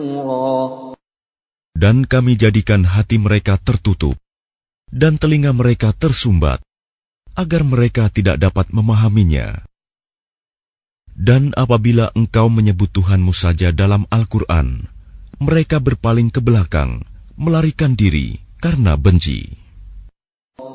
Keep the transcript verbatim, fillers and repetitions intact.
Dan kami jadikan hati mereka tertutup dan telinga mereka tersumbat, agar mereka tidak dapat memahaminya. Dan apabila engkau menyebut Tuhanmu saja dalam Al-Quran, mereka berpaling ke belakang, melarikan diri karena benci.